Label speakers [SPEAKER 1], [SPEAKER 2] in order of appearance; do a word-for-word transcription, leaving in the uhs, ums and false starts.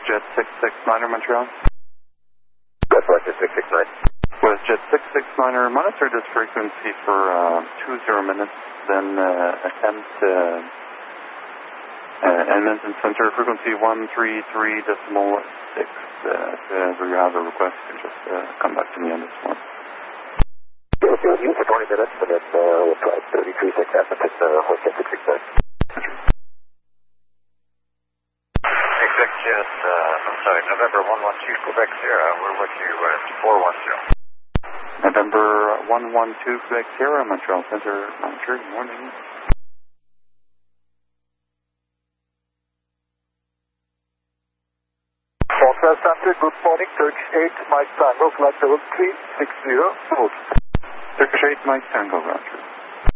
[SPEAKER 1] WestJet six six niner Montreal.
[SPEAKER 2] WestJet six six nine.
[SPEAKER 1] WestJet six six niner, monitor this frequency for uh, two zero minutes, then uh, attempt uh, uh, Edmonton Center frequency one three three decimal six. Uh, so you have a request, you just uh, come back to me on this one.
[SPEAKER 2] Okay, we'll use for twenty minutes, and then uh, we'll try thirty-three six Edmonton, uh, WestJet six six nine.
[SPEAKER 3] Executive, uh, I'm sorry, November one one two Quebec Sierra, we're with you at four one zero.
[SPEAKER 1] November one one two Quebec Sierra, Montreal Center, Montreal, good morning.
[SPEAKER 2] Montreal Center, good morning, Turkish eight, Mike Tango, flight level three six zero, smooth.
[SPEAKER 1] Turkish eight, Mike Tango, Roger.